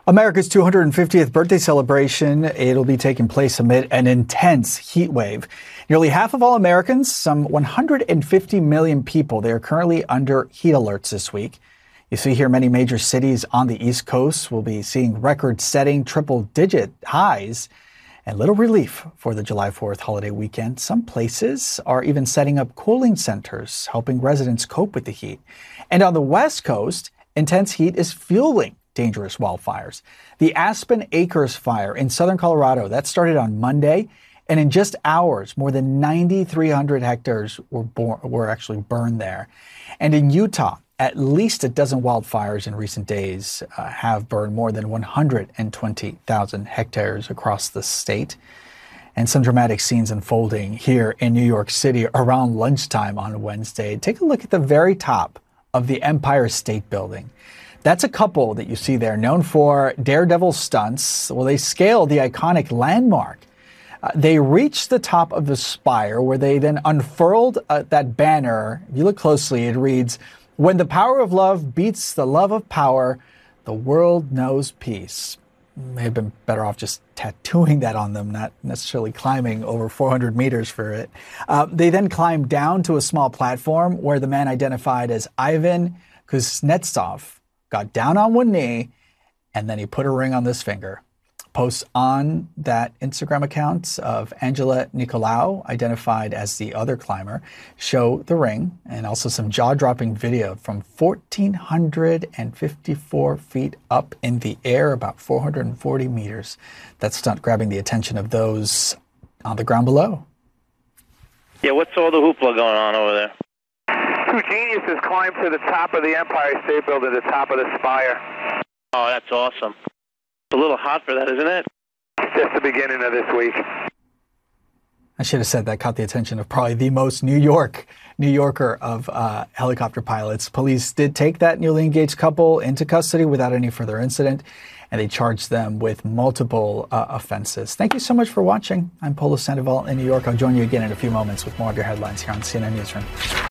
America's 250th birthday celebration, it'll be taking place amid an intense heat wave. Nearly half of all Americans, some 150 million people, they are currently under heat alerts this week. You see here many major cities on the East Coast will be seeing record-setting triple-digit highs and little relief for the July 4th holiday weekend. Some places are even setting up cooling centers, helping residents cope with the heat. And on the West Coast, intense heat is fueling dangerous wildfires. The Aspen Acres fire in southern Colorado, that started on Monday, and in just hours, more than 9,300 hectares were actually burned there. And in Utah, at least a dozen wildfires in recent days have burned more than 120,000 hectares across the state. And some dramatic scenes unfolding here in New York City around lunchtime on Wednesday. Take a look at the very top of the Empire State Building. That's a couple that you see there, known for daredevil stunts. Well, they scaled the iconic landmark. They reached the top of the spire where they then unfurled that banner. If you look closely, it reads, "When the power of love beats the love of power, the world knows peace." May have been better off just tattooing that on them, not necessarily climbing over 400 meters for it. They then climbed down to a small platform where the man identified as Ivan Kuznetsov got down on one knee, and then he put a ring on this finger. Posts on that Instagram account of Angela Nicolaou, identified as the other climber, show the ring and also some jaw-dropping video from 1,454 feet up in the air, about 440 meters. That stunt grabbing the attention of those on the ground below. Yeah, what's all the hoopla going on over there? Two geniuses climbed to the top of the Empire State Building, the top of the spire. Oh, that's awesome. It's a little hot for that, isn't it? It's just the beginning of this week. I should have said that caught the attention of probably the most New Yorker of helicopter pilots. Police did take that newly engaged couple into custody without any further incident, and they charged them with multiple offenses. Thank you so much for watching. I'm Polo Sandoval in New York. I'll join you again in a few moments with more of your headlines here on CNN Newsroom.